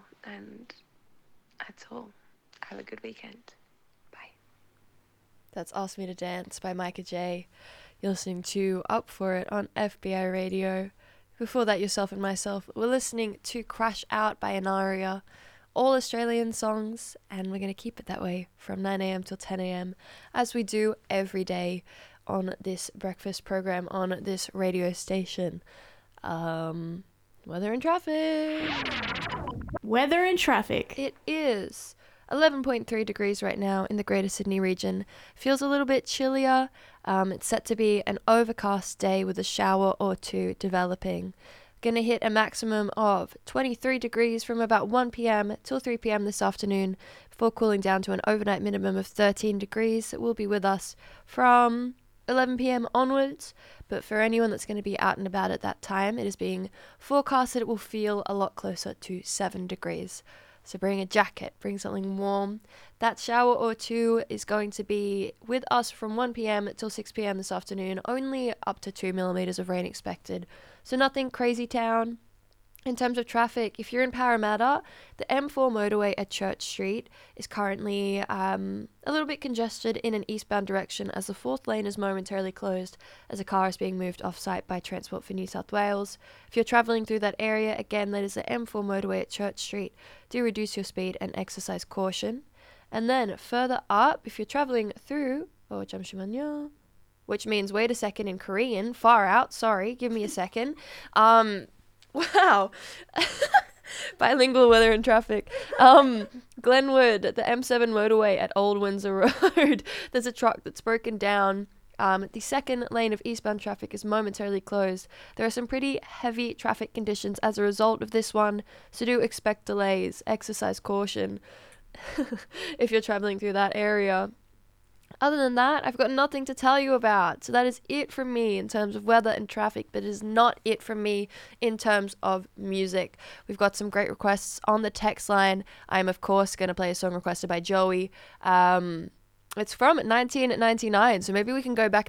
And that's all. Have a good weekend. Bye. That's Ask Me to Dance by Micah J. You're listening to Up For It on FBI Radio. Before that, yourself and myself were listening to Crash Out by Anaria, all Australian songs, and we're going to keep it that way from 9am till 10am, as we do every day on this breakfast program on this radio station. Weather and traffic. Weather and traffic. It is 11.3 degrees right now in the Greater Sydney region. Feels a little bit chillier. It's set to be an overcast day with a shower or two developing. Gonna hit a maximum of 23 degrees from about 1 p.m. till 3 p.m. this afternoon, before cooling down to an overnight minimum of 13 degrees. It will be with us from 11 p.m. onwards, but for anyone that's going to be out and about at that time, it is being forecasted it will feel a lot closer to 7 degrees. So bring a jacket, bring something warm. That shower or two is going to be with us from 1 p.m. till 6 p.m. this afternoon, only up to 2 millimeters of rain expected. So nothing crazy town. In terms of traffic, if you're in Parramatta, the M4 motorway at Church Street is currently a little bit congested in an eastbound direction, as the fourth lane is momentarily closed as a car is being moved off-site by Transport for New South Wales. If you're travelling through that area, again, that is the M4 motorway at Church Street. Do reduce your speed and exercise caution. And then further up, if you're travelling through 잠시만요, which means wait a second in Korean, far out, sorry, give me a second. Wow. Bilingual weather and traffic. Glenwood, the M7 motorway at Old Windsor Road. There's a truck that's broken down. The second lane of eastbound traffic is momentarily closed. There are some pretty heavy traffic conditions as a result of this one, so do expect delays. Exercise caution if you're traveling through that area. Other than that, I've got nothing to tell you about. So that is it from me in terms of weather and traffic, but it is not it from me in terms of music. We've got some great requests on the text line. I'm, of course, going to play a song requested by Joey. It's from 1999, so maybe we can go back